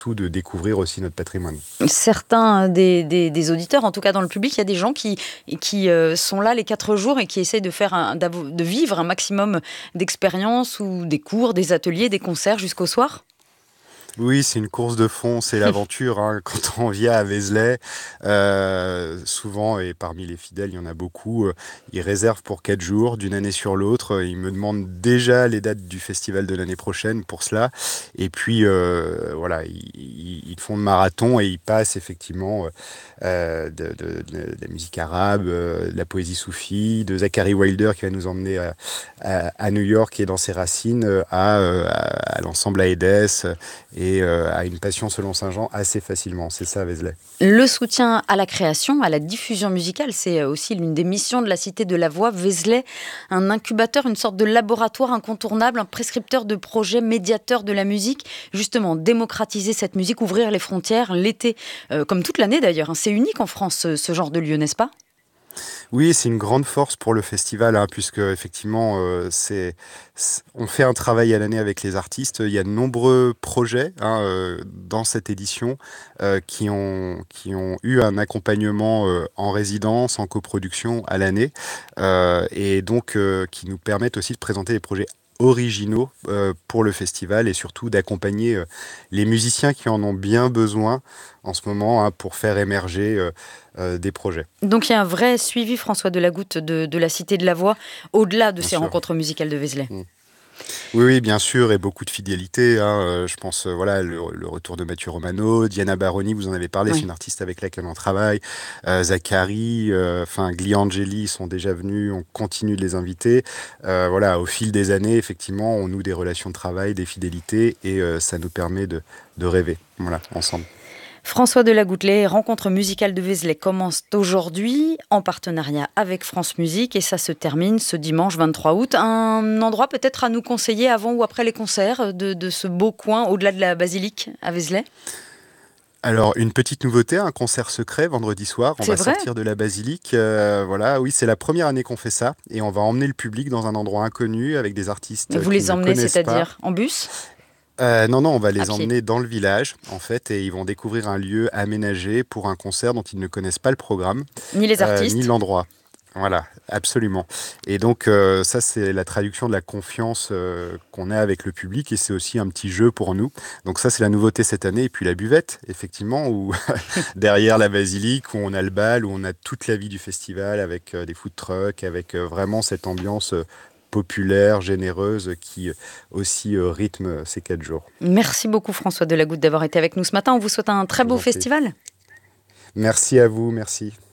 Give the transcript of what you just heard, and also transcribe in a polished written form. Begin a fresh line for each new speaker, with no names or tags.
surtout de découvrir aussi notre patrimoine.
Certains des auditeurs, en tout cas dans le public, il y a des gens qui sont là les 4 jours et qui essayent de vivre un maximum d'expériences ou des cours, des ateliers, des concerts jusqu'au soir.
Oui, c'est une course de fond, c'est l'aventure, hein. Quand on vient à Vézelay, souvent, et parmi les fidèles, il y en a beaucoup, ils réservent pour 4 jours, d'une année sur l'autre. Ils me demandent déjà les dates du festival de l'année prochaine pour cela. Et puis, voilà, ils font le marathon et ils passent effectivement de la musique arabe, de la poésie soufie, de Zachary Wilder qui va nous emmener à New York et dans ses racines, à l'ensemble Aedes et à une passion selon Saint-Jean assez facilement. C'est ça, Vézelay.
Le soutien à la création, à la diffusion musicale, c'est aussi l'une des missions de la Cité de la Voix. Vézelay, un incubateur, une sorte de laboratoire incontournable, un prescripteur de projets, médiateur de la musique. Justement, démocratiser cette musique, ouvrir les frontières l'été, comme toute l'année d'ailleurs. C'est unique en France, ce genre de lieu, n'est-ce pas ?
Oui, c'est une grande force pour le festival, hein, puisque effectivement, on fait un travail à l'année avec les artistes. Il y a de nombreux projets, hein, dans cette édition qui ont eu un accompagnement en résidence, en coproduction à l'année, et donc qui nous permettent aussi de présenter des projets originaux pour le festival et surtout d'accompagner les musiciens qui en ont bien besoin en ce moment, hein, pour faire émerger des projets.
Donc il y a un vrai suivi, François Delagoutte, de la Cité de la Voix, au-delà de
Bien
ces
sûr.
rencontres musicales de Vézelay.
Oui, oui, bien sûr, et beaucoup de fidélité, hein. Je pense, voilà, le retour de Mathieu Romano, Diana Baroni, vous en avez parlé, c'est
Oui.
une artiste avec laquelle on travaille. Zachary, Gli Angeli sont déjà venus, on continue de les inviter. Voilà, au fil des années, effectivement, on noue des relations de travail, des fidélités, et ça nous permet de rêver, voilà, ensemble.
François Delagoutte, les rencontres musicales de Vézelay commencent aujourd'hui en partenariat avec France Musique et ça se termine ce dimanche 23 août. Un endroit peut-être à nous conseiller avant ou après les concerts de ce beau coin au-delà de la basilique à Vézelay ?
Alors, une petite nouveauté, un concert secret vendredi soir. On
C'est
va
vrai ?
sortir de la basilique. Voilà, oui, c'est la première année qu'on fait ça. Et on va emmener le public dans un endroit inconnu avec des artistes
Vous
qui
les
ne
emmenez,
connaissent pas.
c'est-à-dire en bus ?
Non, non, on va
À
les
pied ?
emmener dans le village, en fait, et ils vont découvrir un lieu aménagé pour un concert dont ils ne connaissent pas le programme,
Ni les
ni
artistes ?
l'endroit. Voilà, absolument. Et donc, ça, c'est la traduction de la confiance qu'on a avec le public, et c'est aussi un petit jeu pour nous. Donc ça, c'est la nouveauté cette année. Et puis la buvette, effectivement, où derrière la basilique, où on a le bal, où on a toute la vie du festival, avec des food trucks, avec vraiment cette ambiance populaire, généreuse, qui aussi rythme ces 4 jours.
Merci beaucoup François Delagoutte d'avoir été avec nous ce matin. On vous souhaite un très
Je vous
beau
en prie.
festival.
Merci à vous, merci.